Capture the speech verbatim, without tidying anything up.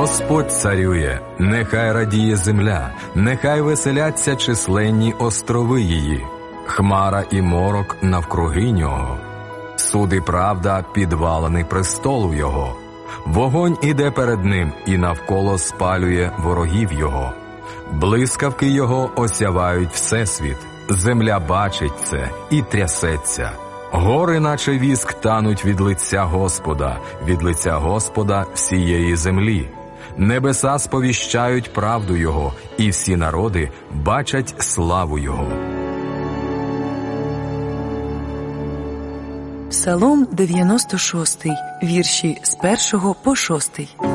Господь царює, нехай радіє земля, нехай веселяться численні острови її. Хмара і морок навкруги нього. Суд і правда підвалений престолу його. Вогонь іде перед ним і навколо спалює ворогів його. Блискавки його осявають всесвіт. Земля бачить це і трясеться. Гори, наче віск, тануть від лиця Господа, від лиця Господа всієї землі. Небеса сповіщають правду Його, і всі народи бачать славу Його. Псалом дев'яносто шостий, вірші з першого по шостий.